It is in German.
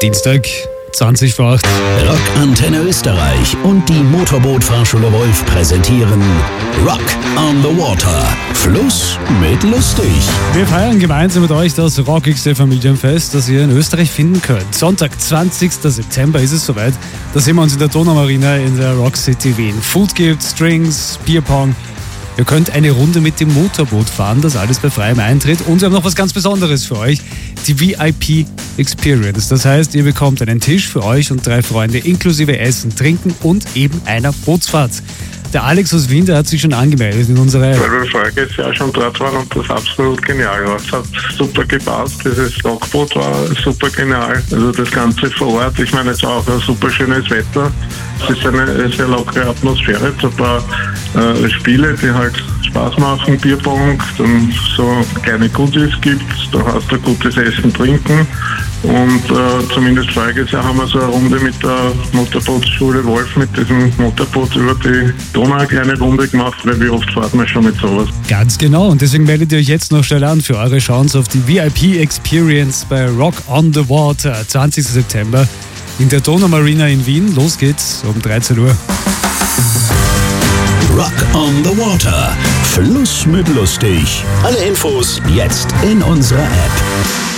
Dienstag, 20 vor 8. Rock Antenne Österreich und die Motorboot-Fahrschule Wolf präsentieren Rock on the Water. Fluss mit lustig. Wir feiern gemeinsam mit euch das rockigste Familienfest, das ihr in Österreich finden könnt. Sonntag, 20. September ist es soweit. Da sehen wir uns in der Donaumarina in der Rock City Wien. Food gibt's, Drinks, Bierpong. Ihr könnt eine Runde mit dem Motorboot fahren, das alles bei freiem Eintritt. Und wir haben noch was ganz Besonderes für euch, die VIP Experience. Das heißt, ihr bekommt einen Tisch für euch und 3 Freunde inklusive Essen, Trinken und eben einer Bootsfahrt. Der Alex aus Wien, der hat sich schon angemeldet in unserer... Weil wir voriges Jahr schon dort waren und das absolut genial war. Es hat super gepasst, dieses Rockboot war super genial. Also das Ganze vor Ort, ich meine, es war auch ein super schönes Wetter. Es ist eine sehr lockere Atmosphäre, so ein paar Spiele, die halt Spaß machen, Bierpong, dann so kleine Goodies gibt, da hast du gutes Essen, Trinken. Und zumindest voriges Jahr haben wir so eine Runde mit der Motorbootsschule Wolf mit diesem Motorboot über die Donau eine kleine Runde gemacht, weil wie oft fahren wir schon mit sowas. Ganz genau, und deswegen meldet ihr euch jetzt noch schnell an für eure Chance auf die VIP Experience bei Rock on the Water, 20. September in der Donaumarina in Wien. Los geht's um 13 Uhr. Rock on the Water. Fluss mit lustig. Alle Infos jetzt in unserer App.